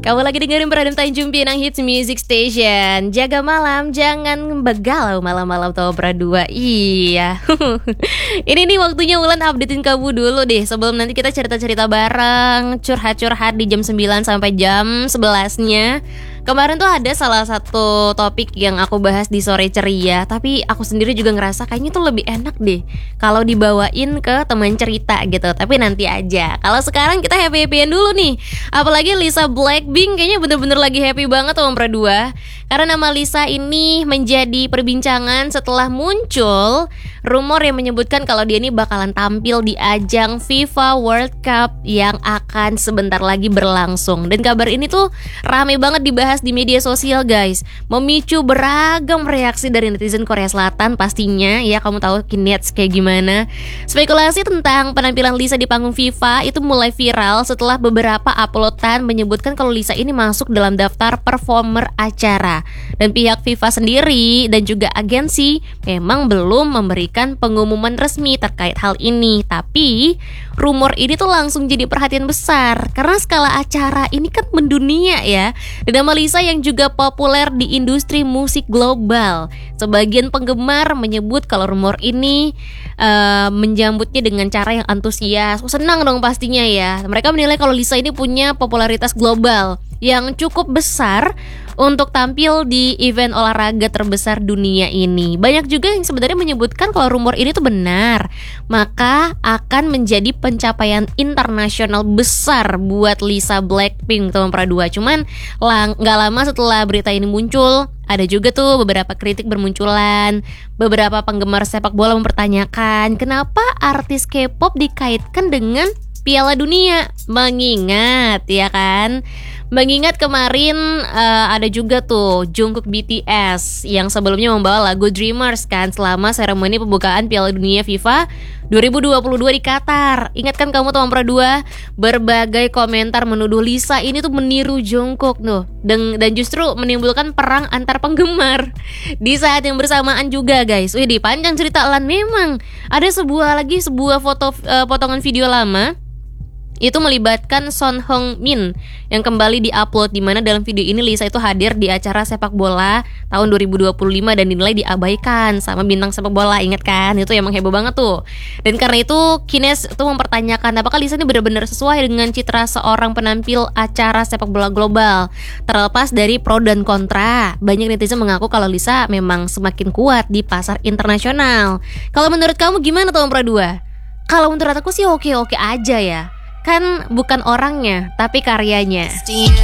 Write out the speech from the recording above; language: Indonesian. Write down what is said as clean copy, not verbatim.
Kamu lagi dengerin Pradam Tanjung Pinang Hits Music Station. Jaga malam, jangan begalau malam-malam tau Pradua. Iya. Ini nih waktunya Wulan updatein kamu dulu deh, sebelum nanti kita cerita-cerita bareng, curhat-curhat di jam 9 sampai jam 11-nya. Kemarin tuh ada salah satu topik yang aku bahas di Sore Ceria, tapi aku sendiri juga ngerasa kayaknya tuh lebih enak deh kalau dibawain ke teman cerita gitu. Tapi nanti aja. Kalau sekarang kita happy-happyan dulu nih. Apalagi Lisa Blackpink kayaknya bener-bener lagi happy banget sama Pradua. Karena nama Lisa ini menjadi perbincangan setelah muncul rumor yang menyebutkan kalau dia ini bakalan tampil di ajang FIFA World Cup yang akan sebentar lagi berlangsung. Dan kabar ini tuh rame banget dibahas di media sosial guys, memicu beragam reaksi dari netizen Korea Selatan pastinya. Ya kamu tahu Kinets kayak gimana. Spekulasi tentang penampilan Lisa di panggung FIFA itu mulai viral setelah beberapa uploadan menyebutkan kalau Lisa ini masuk dalam daftar performer acara. Dan pihak FIFA sendiri dan juga agensi memang belum memberikan pengumuman resmi terkait hal ini. Tapi rumor ini tuh langsung jadi perhatian besar karena skala acara ini kan mendunia ya. Dan nama Lisa yang juga populer di industri musik global. Sebagian penggemar menyebut kalau rumor ini menjambutnya dengan cara yang antusias. Senang dong pastinya ya. Mereka menilai kalau Lisa ini punya popularitas global yang cukup besar untuk tampil di event olahraga terbesar dunia ini. Banyak juga yang sebenarnya menyebutkan kalau rumor ini tuh benar, maka akan menjadi pencapaian internasional besar buat Lisa Blackpink teman Pradua. Cuman gak lama setelah berita ini muncul, ada juga tuh beberapa kritik bermunculan. Beberapa penggemar sepak bola mempertanyakan kenapa artis K-pop dikaitkan dengan Piala Dunia. Mengingat kemarin ada juga tuh Jungkook BTS yang sebelumnya membawa lagu Dreamers kan selama seremoni pembukaan Piala Dunia FIFA 2022 di Qatar. Ingat kan kamu teman Pradua? Berbagai komentar menuduh Lisa ini tuh meniru Jungkook tuh, dan justru menimbulkan perang antar penggemar. Di saat yang bersamaan juga guys, di panjang cerita lan memang ada sebuah foto potongan video lama itu melibatkan Son Heung Min yang kembali diupload, di mana dalam video ini Lisa itu hadir di acara sepak bola tahun 2025 dan dinilai diabaikan sama bintang sepak bola. Ingat kan? Itu emang heboh banget tuh. Dan karena itu Kines tuh mempertanyakan apakah Lisa ini benar-benar sesuai dengan citra seorang penampil acara sepak bola global. Terlepas dari pro dan kontra, banyak netizen mengaku kalau Lisa memang semakin kuat di pasar internasional. Kalau menurut kamu gimana tuh Pradua? Kalau menurut aku sih oke-oke aja ya. Kan bukan orangnya, tapi karyanya.